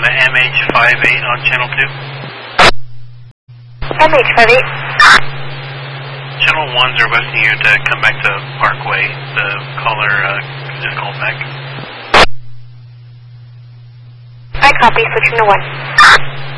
to MH58 on channel 2. MH58. Channel 1's requesting you to come back to Parkway. The caller just called back. I copy, switching to 1.